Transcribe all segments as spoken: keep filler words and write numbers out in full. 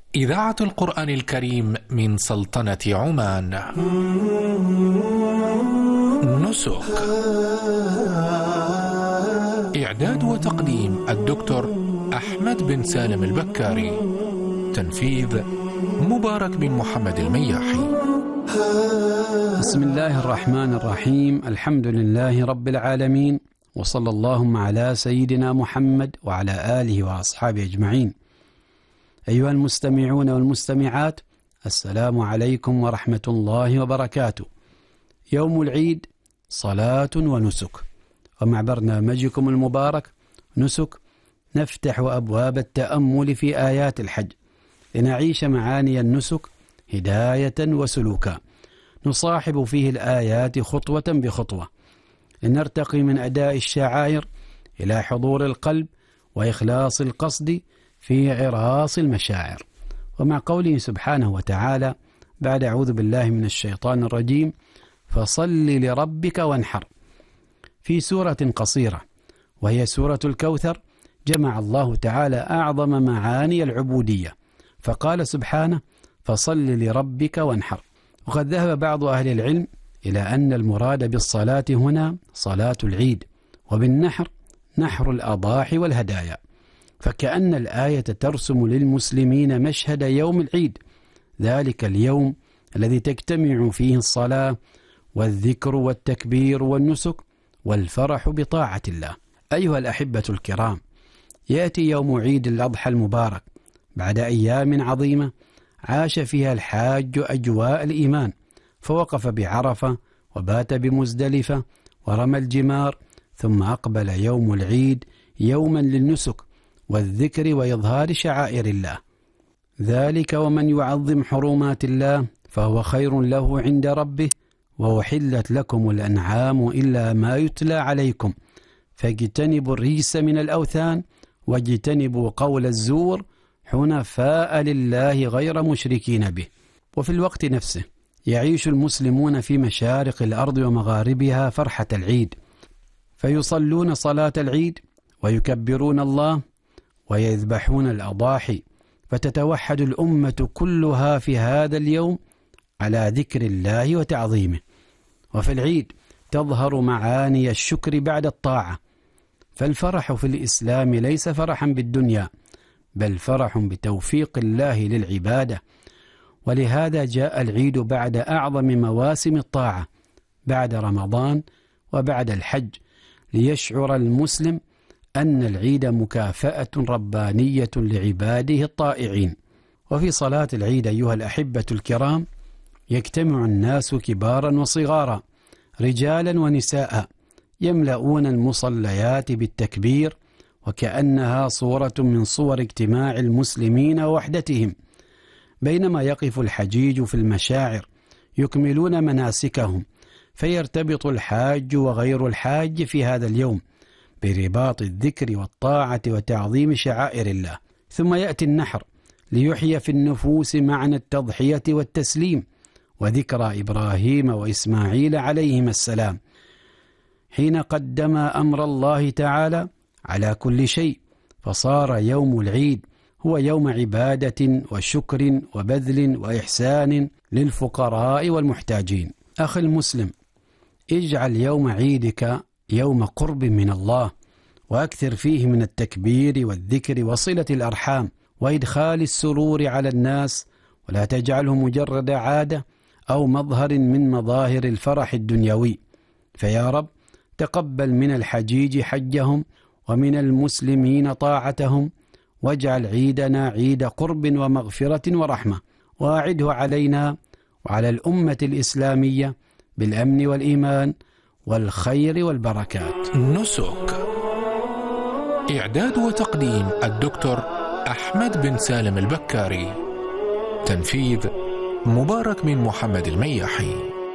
إذاعة القرآن الكريم من سلطنة عمان. نسك. إعداد وتقديم الدكتور أحمد بن سالم البكاري. تنفيذ مبارك بن محمد المياحي. بسم الله الرحمن الرحيم. الحمد لله رب العالمين، وصلى اللهم على سيدنا محمد وعلى آله وأصحابه أجمعين. أيها المستمعون والمستمعات، السلام عليكم ورحمة الله وبركاته. يوم العيد صلاة ونسك، ومع برنامجكم المبارك نسك نفتح أبواب التأمل في آيات الحج لنعيش معاني النسك هداية وسلوكا، نصاحب فيه الآيات خطوة بخطوة لنرتقي من أداء الشعائر إلى حضور القلب وإخلاص القصد في عراس المشاعر. ومع قوله سبحانه وتعالى بعد أعوذ بالله من الشيطان الرجيم: فصل لربك وانحر، في سورة قصيرة وهي سورة الكوثر جمع الله تعالى أعظم معاني العبودية، فقال سبحانه: فصل لربك وانحر. وقد ذهب بعض أهل العلم إلى أن المراد بالصلاة هنا صلاة العيد، وبالنحر نحر الأضاحي والهدايا، فكأن الآية ترسم للمسلمين مشهد يوم العيد، ذلك اليوم الذي تجتمع فيه الصلاة والذكر والتكبير والنسك والفرح بطاعة الله. أيها الأحبة الكرام، يأتي يوم عيد الأضحى المبارك بعد أيام عظيمة عاش فيها الحاج أجواء الإيمان، فوقف بعرفة وبات بمزدلفة ورمى الجمار، ثم أقبل يوم العيد يوما للنسك والذكر وإظهار شعائر الله. ذلك ومن يعظم حرمات الله فهو خير له عند ربه، وأحلت لكم الأنعام إلا ما يتلى عليكم فاجتنبوا الرجس من الأوثان واجتنبوا قول الزور حنفاء لله غير مشركين به. وفي الوقت نفسه يعيش المسلمون في مشارق الأرض ومغاربها فرحة العيد، فيصلون صلاة العيد ويكبرون الله ويذبحون الأضاحي، فتتوحد الأمة كلها في هذا اليوم على ذكر الله وتعظيمه. وفي العيد تظهر معاني الشكر بعد الطاعة، فالفرح في الإسلام ليس فرحا بالدنيا بل فرح بتوفيق الله للعبادة، ولهذا جاء العيد بعد أعظم مواسم الطاعة بعد رمضان وبعد الحج، ليشعر المسلم أن العيد مكافأة ربانية لعباده الطائعين. وفي صلاة العيد أيها الأحبة الكرام يجتمع الناس كبارا وصغارا، رجالا ونساء، يملؤون المصليات بالتكبير، وكأنها صورة من صور اجتماع المسلمين ووحدتهم، بينما يقف الحجيج في المشاعر يكملون مناسكهم، فيرتبط الحاج وغير الحاج في هذا اليوم برباط الذكر والطاعة وتعظيم شعائر الله. ثم يأتي النحر ليحيي في النفوس معنى التضحية والتسليم وذكرى إبراهيم وإسماعيل عليهما السلام، حين قدما أمر الله تعالى على كل شيء، فصار يوم العيد هو يوم عبادة وشكر وبذل وإحسان للفقراء والمحتاجين. أخي المسلم، اجعل يوم عيدك يوم قرب من الله، وأكثر فيه من التكبير والذكر وصلة الأرحام وإدخال السرور على الناس، ولا تجعله مجرد عادة أو مظهر من مظاهر الفرح الدنيوي. فيا رب تقبل من الحجيج حجهم ومن المسلمين طاعتهم، واجعل عيدنا عيد قرب ومغفرة ورحمة، وأعده علينا وعلى الأمة الإسلامية بالأمن والإيمان والخير والبركات. نسك. إعداد وتقديم الدكتور أحمد بن سالم البكاري. تنفيذ مبارك بن محمد المياحي.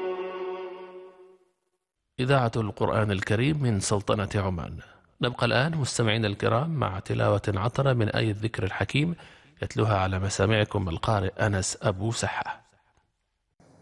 إذاعة القرآن الكريم من سلطنة عمان. نبقى الآن مستمعين الكرام مع تلاوة عطرة من آية الذكر الحكيم يتلوها على مسامعكم القارئ أنس أبو سحة.